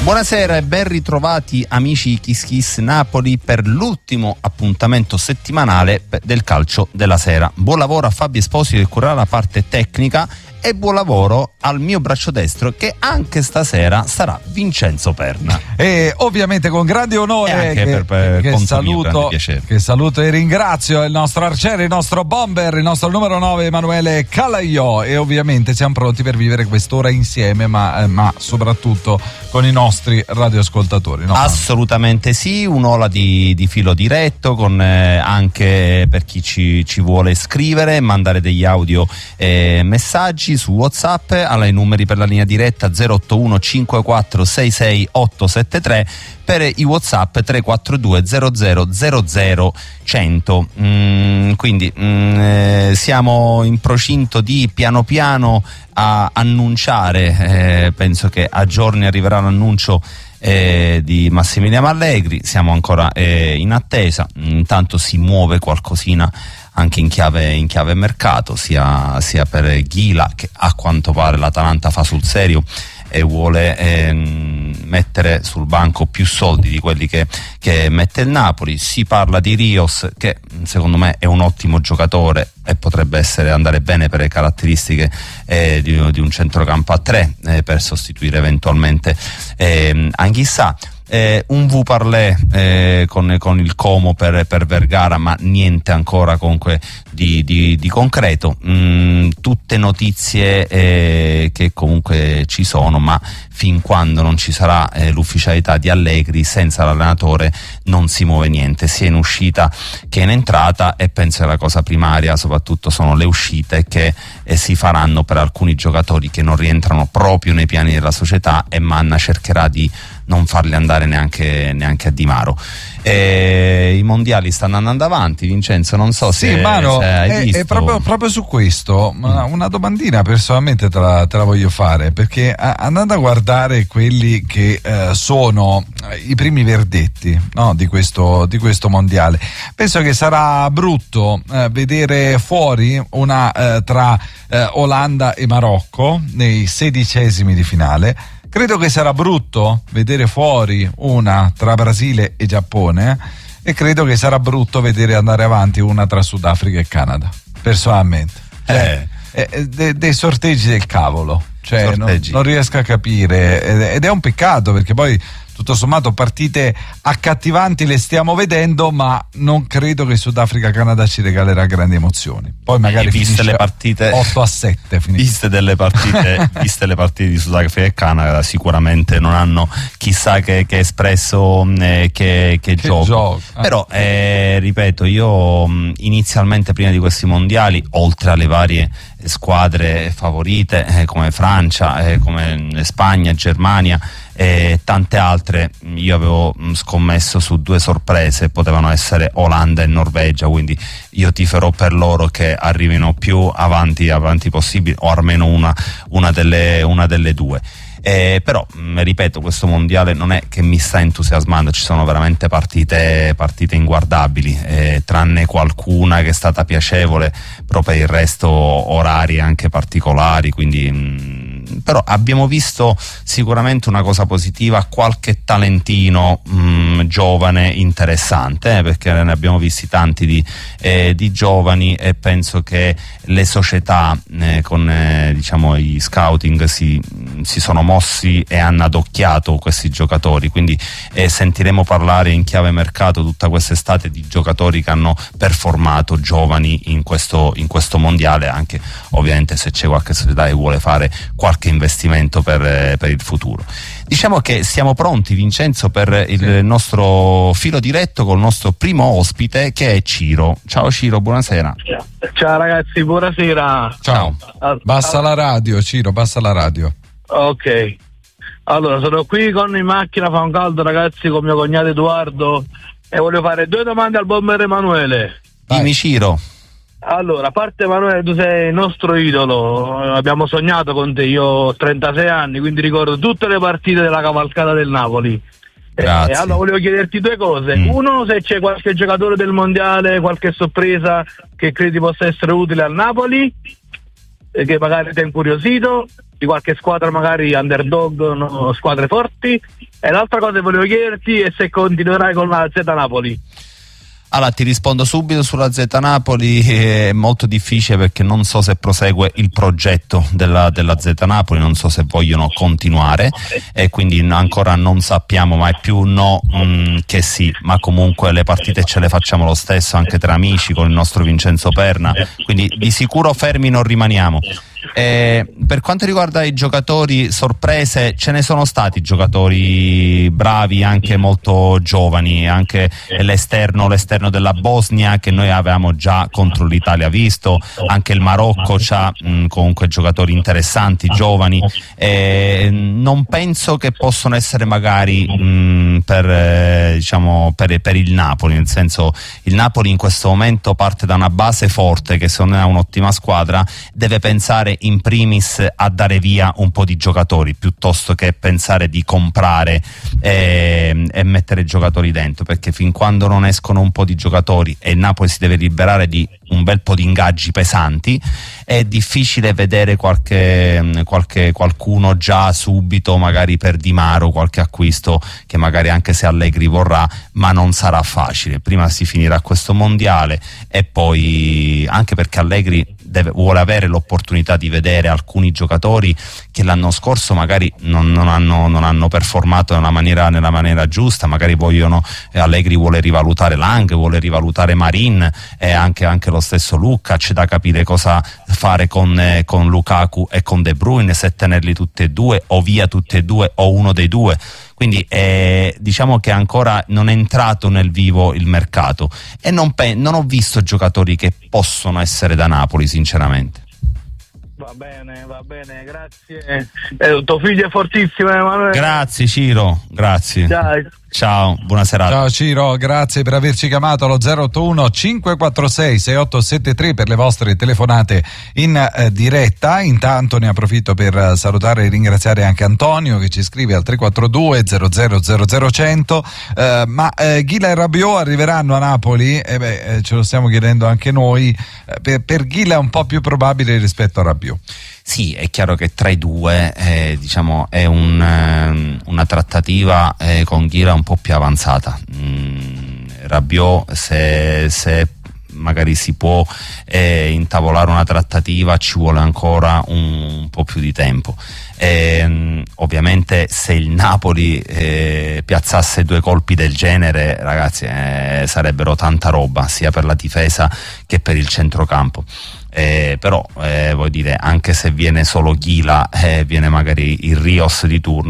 Buonasera e ben ritrovati amici Kiss Kiss Napoli per l'ultimo appuntamento settimanale del calcio della sera. Buon lavoro a Fabio Esposito che curerà la parte tecnica e buon lavoro al mio braccio destro che anche stasera sarà Vincenzo Perna. E ovviamente con grande onore che saluto e ringrazio il nostro arciere, il nostro bomber, il nostro numero 9 Emanuele Calaiò, e ovviamente siamo pronti per vivere quest'ora insieme, ma soprattutto con i nostri radioascoltatori, no? Assolutamente sì, un'ola di filo diretto con anche per chi ci vuole scrivere, mandare degli audio messaggi su WhatsApp ai numeri per la linea diretta 081 54 66 873, per i WhatsApp 342 00 100. Quindi siamo in procinto di piano piano a annunciare, penso che a giorni arriverà l'annuncio di Massimiliano Allegri. Siamo ancora in attesa, intanto si muove qualcosina anche in chiave mercato, sia per Ghila, che a quanto pare l'Atalanta fa sul serio e vuole mettere sul banco più soldi di quelli che mette il Napoli. Si parla di Rios, che secondo me è un ottimo giocatore e potrebbe andare bene per le caratteristiche di un centrocampo a 3 per sostituire eventualmente Anghissà. Un V-Parlé con il Como per Vergara, ma niente ancora comunque di concreto. Tutte notizie che comunque ci sono, ma fin quando non ci sarà l'ufficialità di Allegri, senza l'allenatore non si muove niente, sia in uscita che in entrata, e penso che la cosa primaria soprattutto sono le uscite che si faranno per alcuni giocatori che non rientrano proprio nei piani della società, e Manna cercherà di non farli andare neanche a Di Maro. I mondiali stanno andando avanti, Vincenzo, non so se hai visto. È proprio su questo una domandina personalmente te la voglio fare, perché andando a guardare quelli che sono i primi verdetti, no, di questo mondiale, penso che sarà brutto vedere fuori una tra Olanda e Marocco nei 16esimi di finale. Credo che sarà brutto vedere fuori una tra Brasile e Giappone, e credo che sarà brutto vedere andare avanti una tra Sudafrica e Canada, personalmente. Dei sorteggi del cavolo, non riesco a capire, ed è un peccato, perché poi tutto sommato partite accattivanti le stiamo vedendo, ma non credo che Sudafrica-Canada ci regalerà grandi emozioni. Poi magari viste le partite 8-7 viste le partite di Sudafrica e Canada, sicuramente non hanno chissà che espresso che gioco. Però ripeto, io inizialmente, prima di questi mondiali, oltre alle varie squadre favorite come Francia, come Spagna, Germania e tante altre, io avevo scommesso su 2 sorprese, potevano essere Olanda e Norvegia, quindi io tiferò per loro che arrivino più avanti possibile, o almeno una delle due. Però ripeto, questo mondiale non è che mi sta entusiasmando, ci sono veramente partite inguardabili, tranne qualcuna che è stata piacevole, però per il resto orari anche particolari, quindi però abbiamo visto sicuramente una cosa positiva, qualche talentino giovane interessante, perché ne abbiamo visti tanti di giovani, e penso che le società con diciamo i scouting si sono mossi e hanno adocchiato questi giocatori, quindi sentiremo parlare in chiave mercato tutta quest'estate di giocatori che hanno performato giovani in questo mondiale, anche ovviamente se c'è qualche società che vuole fare qualche investimento per il futuro. Diciamo che siamo pronti, Vincenzo, per il nostro filo diretto con il nostro primo ospite, che è Ciro. Ciao Ciro, buonasera. Ciao ragazzi, buonasera. Ciao. Basta la radio, Ciro, basta la radio. Ok. Allora, sono qui in macchina, fa un caldo ragazzi, con mio cognato Edoardo, e voglio fare 2 domande al bomber Emanuele. Dimmi Ciro. Allora, a parte Emanuele, tu sei il nostro idolo, abbiamo sognato con te, io ho 36 anni, quindi ricordo tutte le partite della cavalcata del Napoli. Grazie. Allora volevo chiederti 2 cose. Uno, se c'è qualche giocatore del mondiale, qualche sorpresa che credi possa essere utile al Napoli. che magari ti ha incuriosito, di qualche squadra magari underdog, no, squadre forti. E l'altra cosa che volevo chiederti è se continuerai con la Z Napoli. Allora, ti rispondo subito sulla Z Napoli. È molto difficile perché non so se prosegue il progetto della Z Napoli, non so se vogliono continuare e quindi ancora non sappiamo, ma è più no che sì, ma comunque le partite ce le facciamo lo stesso anche tra amici con il nostro Vincenzo Perna, quindi di sicuro fermi non rimaniamo. Per quanto riguarda i giocatori sorprese, ce ne sono stati giocatori bravi, anche molto giovani, anche l'esterno della Bosnia che noi avevamo già contro l'Italia visto, anche il Marocco c'ha comunque giocatori interessanti, giovani. Non penso che possono essere magari per il Napoli, nel senso, il Napoli in questo momento parte da una base forte che, se non è un'ottima squadra, deve pensare in primis a dare via un po' di giocatori piuttosto che pensare di comprare e mettere giocatori dentro, perché fin quando non escono un po' di giocatori e il Napoli si deve liberare di un bel po' di ingaggi pesanti, è difficile vedere qualcuno già subito, magari per Di Maro, qualche acquisto che magari, anche se Allegri vorrà, ma non sarà facile. Prima si finirà questo mondiale e poi, anche perché Allegri vuole avere l'opportunità di vedere alcuni giocatori che l'anno scorso magari non hanno performato nella maniera giusta, magari Allegri vuole rivalutare Lang, vuole rivalutare Marin e anche lo stesso Lucca. C'è da capire cosa fare con Lukaku e con De Bruyne, se tenerli tutti e due o via tutti e due o uno dei due. Quindi diciamo che ancora non è entrato nel vivo il mercato e non ho visto giocatori che possono essere da Napoli, sinceramente. Va bene, grazie. Tuo figlio è fortissimo, Emanuele. Grazie Ciro, grazie. Ciao, buona serata. Ciao Ciro, grazie per averci chiamato allo 081 546 6873 per le vostre telefonate in diretta. Intanto ne approfitto per salutare e ringraziare anche Antonio che ci scrive al 342 00 100. Ma Ghila e Rabiot arriveranno a Napoli? Ce lo stiamo chiedendo anche noi. Per Ghila è un po' più probabile rispetto a Rabiot. Sì, è chiaro che tra i due è una trattativa con Ghila un po' più avanzata. Rabiot, se magari si può intavolare una trattativa, ci vuole ancora un po' più di tempo. Ovviamente se il Napoli piazzasse due colpi del genere, ragazzi, sarebbero tanta roba sia per la difesa che per il centrocampo. Però vuol dire, anche se viene solo Ghila, viene magari il Rios di turno.